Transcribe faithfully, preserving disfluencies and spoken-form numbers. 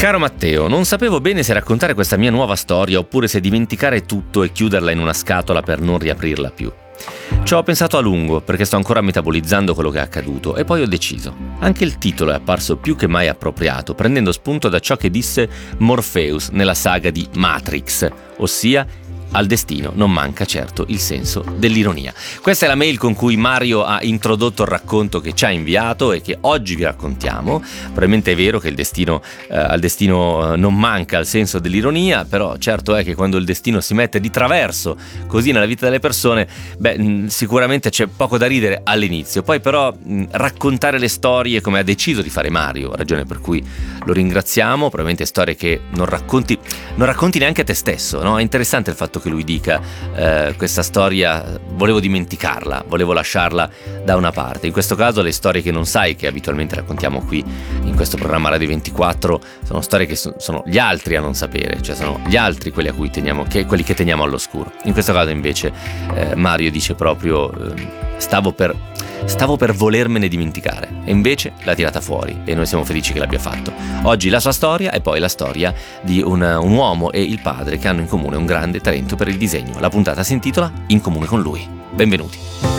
Caro Matteo, non sapevo bene se raccontare questa mia nuova storia oppure se dimenticare tutto e chiuderla in una scatola per non riaprirla più. Ci ho pensato a lungo perché sto ancora metabolizzando quello che è accaduto e poi ho deciso. Anche il titolo è apparso più che mai appropriato, prendendo spunto da ciò che disse Morpheus nella saga di Matrix, ossia: al destino non manca certo il senso dell'ironia. Questa è la mail con cui Mario ha introdotto il racconto che ci ha inviato e che oggi vi raccontiamo. Probabilmente è vero che il destino, eh, al destino non manca il senso dell'ironia, però certo è che quando il destino si mette di traverso così nella vita delle persone, beh, mh, sicuramente c'è poco da ridere all'inizio. Poi però mh, raccontare le storie come ha deciso di fare Mario, ragione per cui lo ringraziamo, probabilmente storie che non racconti, non racconti neanche a te stesso, no? È interessante il fatto che lui dica eh, questa storia volevo dimenticarla, volevo lasciarla da una parte. In questo caso le storie che non sai, che abitualmente raccontiamo qui in questo programma Radio ventiquattro, sono storie che so- sono gli altri a non sapere, cioè sono gli altri quelli a cui teniamo, che, quelli che teniamo all'oscuro. In questo caso invece eh, Mario dice proprio eh, stavo per Stavo per volermene dimenticare e invece l'ha tirata fuori e noi siamo felici che l'abbia fatto. Oggi la sua storia e poi la storia di un, un uomo e il padre che hanno in comune un grande talento per il disegno. La puntata si intitola In comune con lui. Benvenuti.